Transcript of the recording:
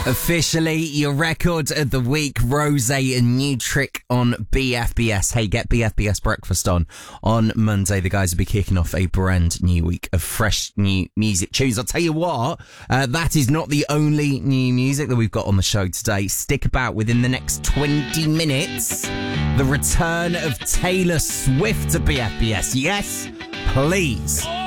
Officially, your record of the week, Rose and New Trick on BFBS. Hey, get BFBS breakfast on Monday. The guys will be kicking off a brand new week of fresh new music tunes. I'll tell you what, that is not the only new music that we've got on the show today. Stick about within the next 20 minutes. The return of Taylor Swift to BFBS. Yes, please.